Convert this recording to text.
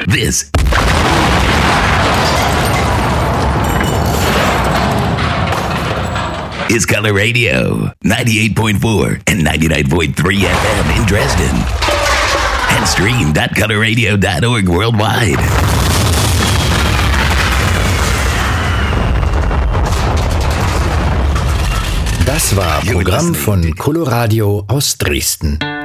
This is Color Radio, 98.4 and 99.3 FM in Dresden. And stream.colorradio.org worldwide. Das war Programm von Coloradio aus Dresden.